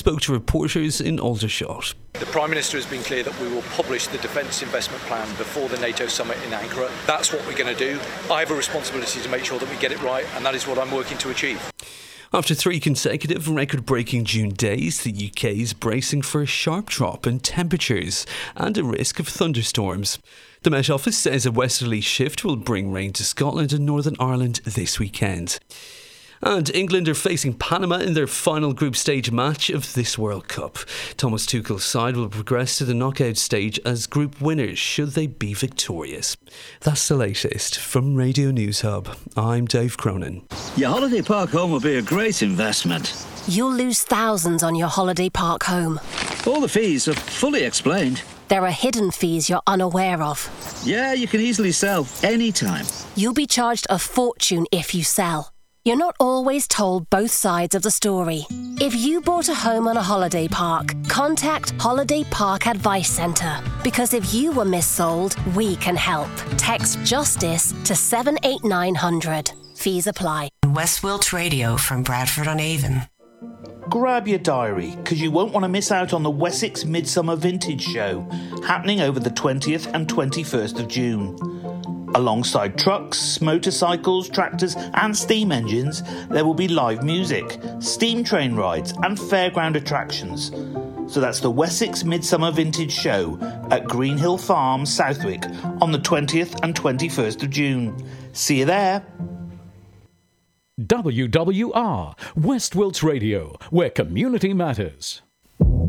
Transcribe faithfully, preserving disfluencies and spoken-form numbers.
spoke to reporters in Aldershot. The Prime Minister has been clear that we will publish the defence investment plan before the NATO summit in Ankara. That's what we're going to do. I have a responsibility to make sure that we get it right, and that is what I'm working to achieve. After three consecutive record-breaking June days, the U K is bracing for a sharp drop in temperatures and a risk of thunderstorms. The Met Office says a westerly shift will bring rain to Scotland and Northern Ireland this weekend. And England are facing Panama in their final group stage match of this World Cup. Thomas Tuchel's side will progress to the knockout stage as group winners should they be victorious. That's the latest from Radio News Hub. I'm Dave Cronin. Your holiday park home will be a great investment. You'll lose thousands on your holiday park home. All the fees are fully explained. There are hidden fees you're unaware of. Yeah, you can easily sell anytime. You'll be charged a fortune if you sell. You're not always told both sides of the story. If you bought a home on a holiday park, contact Holiday Park Advice Centre. Because if you were missold, we can help. Text JUSTICE to seven eight nine hundred. Fees apply. West Wilts Radio from Bradford on Avon. Grab your diary, because you won't want to miss out on the Wessex Midsummer Vintage Show, happening over the twentieth and twenty-first of June. Alongside trucks, motorcycles, tractors and steam engines, there will be live music, steam train rides and fairground attractions. So that's the Wessex Midsummer Vintage Show at Greenhill Farm, Southwick, on the twentieth and twenty-first of June. See you there. W W R, West Wilts Radio, where community matters.